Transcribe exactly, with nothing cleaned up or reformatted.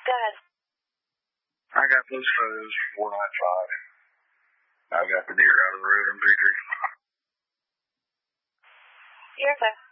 Go ahead. I got those photos for four ninety-five. I've got the deer out of the road on three three. You're okay.